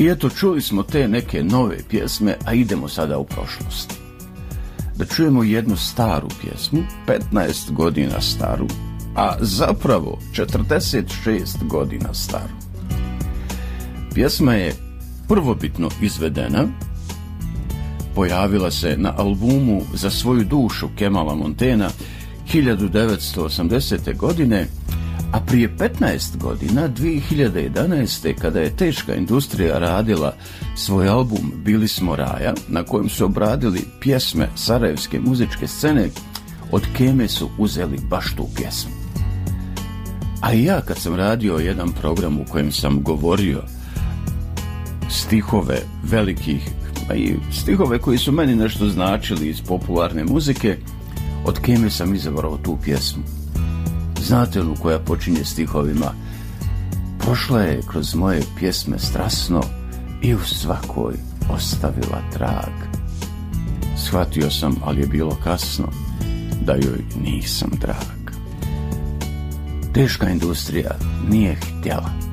I eto, čuli smo te neke nove pjesme, a idemo sada u prošlost. Da čujemo jednu staru pjesmu, 15 godina staru, a zapravo 46 godina staru. Pjesma je prvobitno izvedena, pojavila se na albumu Za svoju dušu Kemala Montaignea 1980. godine, a prije 15 godina, 2011. kada je Teška industrija radila svoj album Bili smo raja, na kojem su obradili pjesme sarajevske muzičke scene, od Keme su uzeli baš tu pjesmu. A i ja kad sam radio jedan program u kojem sam govorio stihove velikih, i stihove koji su meni nešto značili iz popularne muzike, od Keme sam izabrao tu pjesmu. Znate li koja počinje stihovima? Prošla je kroz moje pjesme strasno i u svakoj ostavila trag. Shvatio sam, ali je bilo kasno, da joj nisam drag. Teška industrija nije htjela.